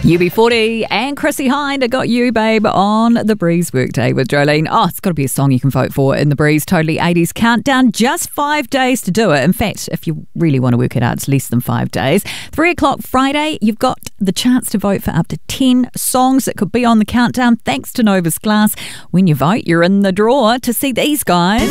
UB40 and Chrissy Hynde, I Got You, Babe, on The Breeze Workday with Jolene. Oh, it's got to be a song you can vote for in The Breeze Totally 80s Countdown. Just 5 days to do it. In fact, if you really want to work it out, it's less than 5 days. 3 o'clock Friday, you've got the chance to vote for up to 10 songs that could be on the countdown thanks to Novus Glass. When you vote, you're in the draw to see these guys.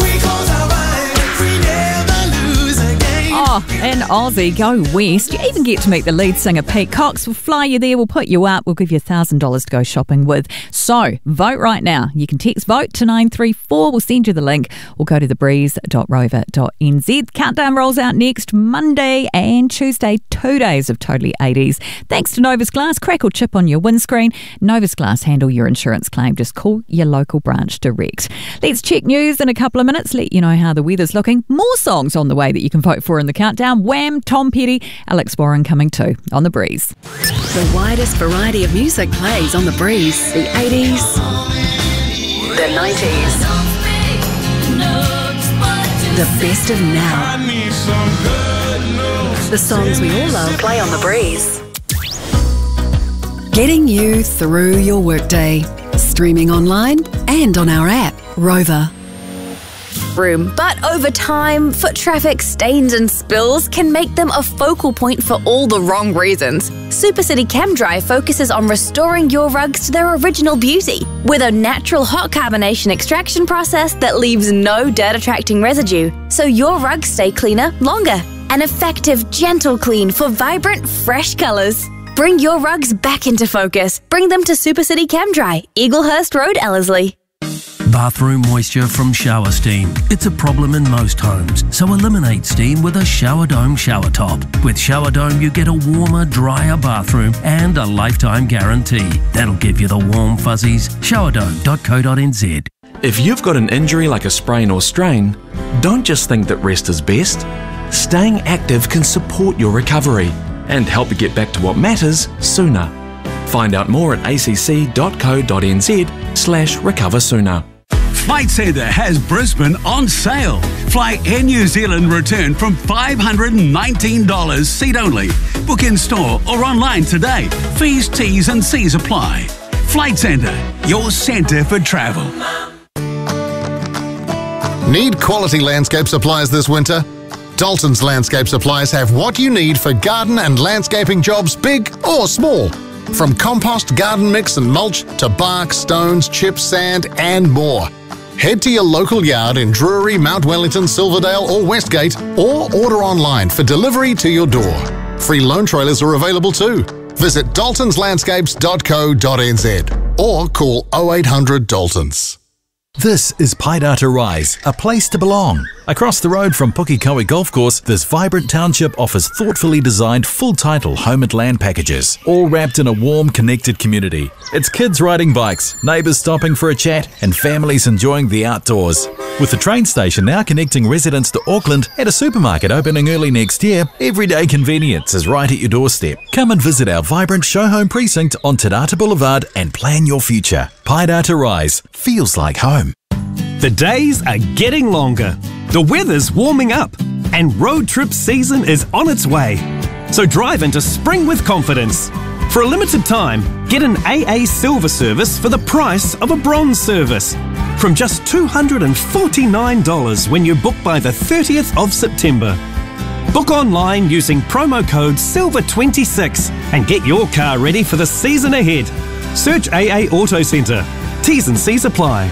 Oh, and Aussie, go west. You even get to meet the lead singer, Pete Cox. We'll fly you there, we'll put you up, we'll give you $1,000 to go shopping with. So, vote right now. You can text VOTE to 934. We'll send you the link or go to thebreeze.rover.nz. Countdown rolls out next Monday and Tuesday, 2 days of Totally 80s. Thanks to Novus Glass. Crack or chip on your windscreen. Novus Glass handle your insurance claim. Just call your local branch direct. Let's check news in a couple of minutes. Let you know how the weather's looking. More songs on the way that you can vote for in the countdown. Wham, Tom Petty, Alex Warren coming too on The Breeze. The widest variety of music plays on The Breeze. The 80s, the 90s, the best of now. The songs we all love play on The Breeze. Getting you through your workday. Streaming online and on our app, Rover. But over time, foot traffic, stains and spills can make them a focal point for all the wrong reasons. Supercity ChemDry focuses on restoring your rugs to their original beauty with a natural hot carbonation extraction process that leaves no dirt-attracting residue, so your rugs stay cleaner longer. An effective, gentle clean for vibrant, fresh colours. Bring your rugs back into focus. Bring them to Supercity ChemDry, Eaglehurst Road, Ellerslie. Bathroom moisture from shower steam. It's a problem in most homes, so eliminate steam with a Shower Dome shower top. With Shower Dome, you get a warmer, drier bathroom and a lifetime guarantee. That'll give you the warm fuzzies. Showerdome.co.nz. If you've got an injury like a sprain or strain, don't just think that rest is best. Staying active can support your recovery and help you get back to what matters sooner. Find out more at acc.co.nz/recoversooner. Flight Centre has Brisbane on sale. Fly Air New Zealand return from $519 seat only. Book in store or online today. Fees, T's and C's apply. Flight Centre, your centre for travel. Need quality landscape supplies this winter? Dalton's Landscape Supplies have what you need for garden and landscaping jobs, big or small. From compost, garden mix and mulch to bark, stones, chips, sand and more. Head to your local yard in Drury, Mount Wellington, Silverdale or Westgate, or order online for delivery to your door. Free loan trailers are available too. Visit daltonslandscapes.co.nz or call 0800 Daltons. This is Paidata Rise, a place to belong. Across the road from Pukekohe Golf Course, this vibrant township offers thoughtfully designed full-title home and land packages, all wrapped in a warm, connected community. It's kids riding bikes, neighbours stopping for a chat, and families enjoying the outdoors. With the train station now connecting residents to Auckland and a supermarket opening early next year, everyday convenience is right at your doorstep. Come and visit our vibrant show home precinct on Te Rata Boulevard and plan your future. Paidata Rise feels like home. The days are getting longer, the weather's warming up, and road trip season is on its way. So drive into spring with confidence. For a limited time, get an AA Silver service for the price of a Bronze service. From just $249 when you book by the 30th of September. Book online using promo code SILVER26 and get your car ready for the season ahead. Search AA Auto Centre. T's and C's apply.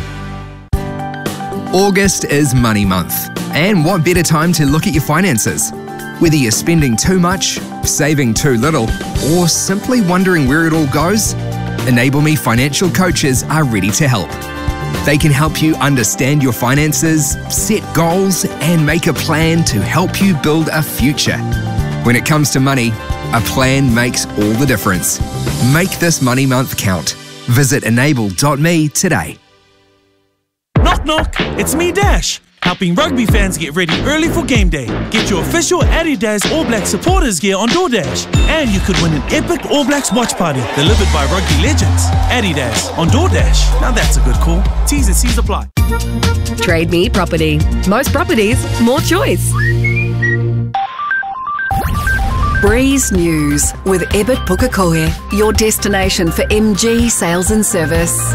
August is Money Month, and what better time to look at your finances? Whether you're spending too much, saving too little, or simply wondering where it all goes, Enable Me financial coaches are ready to help. They can help you understand your finances, set goals, and make a plan to help you build a future. When it comes to money, a plan makes all the difference. Make this Money Month count. Visit enable.me today. Knock knock, it's me Dash, helping rugby fans get ready early for game day. Get your official Adidas All Blacks supporters gear on DoorDash, and you could win an epic All Blacks watch party delivered by rugby legends. Adidas on DoorDash, now that's a good call. T's and C's apply. Trade Me Property. Most properties, more choice. Breeze News with Ebert Pukekohe, your destination for MG sales and service.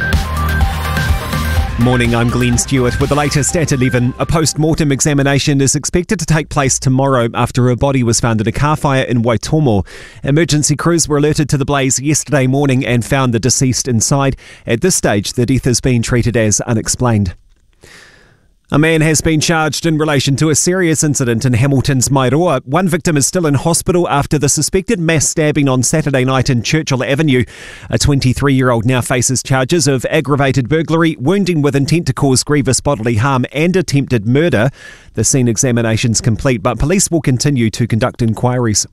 Morning, I'm Glenn Stewart with the latest at 11. A post-mortem examination is expected to take place tomorrow after a body was found in a car fire in Waitomo. Emergency crews were alerted to the blaze yesterday morning and found the deceased inside. At this stage, the death is being treated as unexplained. A man has been charged in relation to a serious incident in Hamilton's Mairoa. One victim is still in hospital after the suspected mass stabbing on Saturday night in Churchill Avenue. A 23-year-old now faces charges of aggravated burglary, wounding with intent to cause grievous bodily harm and attempted murder. The scene examination's complete, but police will continue to conduct inquiries.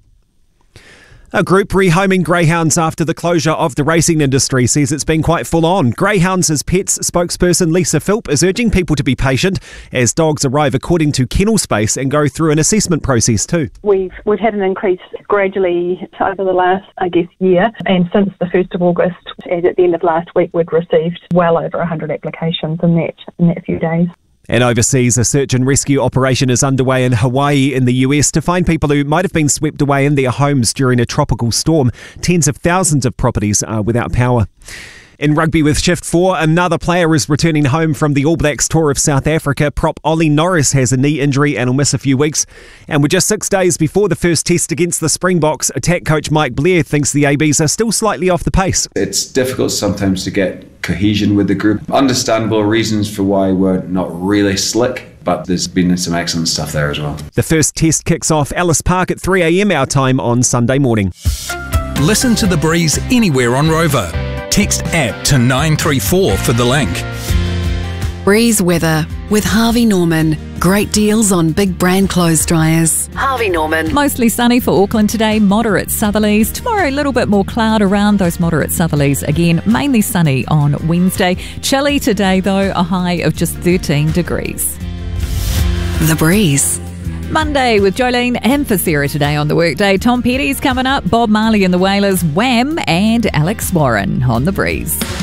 A group rehoming greyhounds after the closure of the racing industry says it's been quite full on. Greyhounds as Pets spokesperson Lisa Philp is urging people to be patient as dogs arrive according to kennel space and go through an assessment process too. We've had an increase gradually over the last, year, and since the 1st of August, as at the end of last week, we'd received well over 100 applications in that few days. And overseas, a search and rescue operation is underway in Hawaii in the US to find people who might have been swept away in their homes during a tropical storm. Tens of thousands of properties are without power. In rugby with Shift 4, another player is returning home from the All Blacks tour of South Africa. Prop Ollie Norris has a knee injury and will miss a few weeks. And with just 6 days before the first test against the Springboks, attack coach Mike Blair thinks the ABs are still slightly off the pace. It's difficult sometimes to get cohesion with the group. Understandable reasons for why we're not really slick, but there's been some excellent stuff there as well. The first test kicks off Ellis Park at 3 a.m. our time on Sunday morning. Listen to The Breeze anywhere on Rover. Text app to 934 for the link. Breeze weather with Harvey Norman. Great deals on big brand clothes dryers. Harvey Norman. Mostly sunny for Auckland today, moderate southerlies. Tomorrow, a little bit more cloud around those moderate southerlies. Again, mainly sunny on Wednesday. Chilly today, though, a high of just 13 degrees. The Breeze. Monday with Jolene and for Sarah today on the workday. Tom Petty's coming up, Bob Marley and the Wailers, Wham, and Alex Warren on The Breeze.